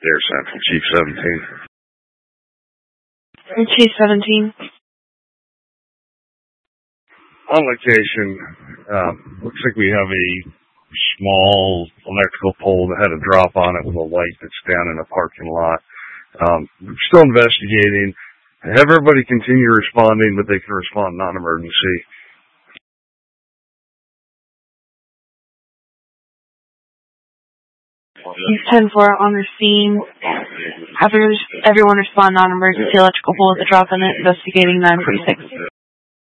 Air Central, Chief 17. Chief 17. On location, looks like we have a small electrical pole that had a drop on it with a light that's down in a parking lot. We're still investigating. Have everybody continue responding, but they can respond non-emergency. Chief 10-4 on the scene. Have everyone respond non-emergency electrical pole with a drop in it. Investigating 946.